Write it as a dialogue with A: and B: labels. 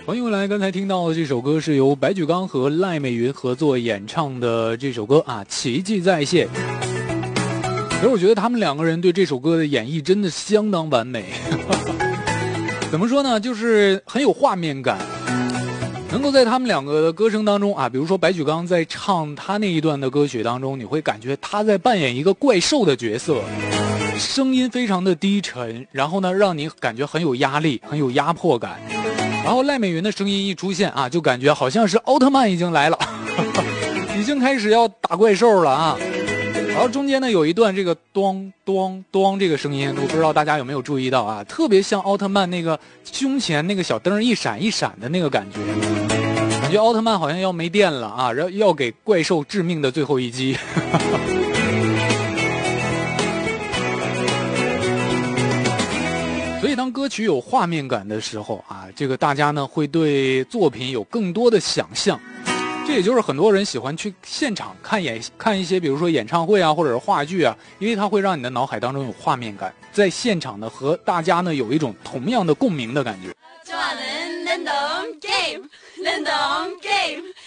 A: 欢迎回来，刚才听到的这首歌是由白举纲和赖美云合作演唱的这首歌啊，奇迹再现。其实我觉得他们两个人对这首歌的演绎真的相当完美。怎么说呢，就是很有画面感，能够在他们两个的歌声当中啊，比如说白举纲在唱他那一段的歌曲当中，你会感觉他在扮演一个怪兽的角色，声音非常的低沉，然后呢让你感觉很有压力，很有压迫感。然后赖美云的声音一出现啊，就感觉好像是奥特曼已经来了，已经开始要打怪兽了啊。然后中间呢有一段这个咚咚咚这个声音，我不知道大家有没有注意到啊，特别像奥特曼那个胸前那个小灯一闪一闪的那个感觉，感觉奥特曼好像要没电了啊，然后要给怪兽致命的最后一击。所以当歌曲有画面感的时候啊，这个大家呢会对作品有更多的想象。这也就是很多人喜欢去现场看一些比如说演唱会啊或者是话剧啊，因为它会让你的脑海当中有画面感，在现场呢和大家呢有一种同样的共鸣的感觉。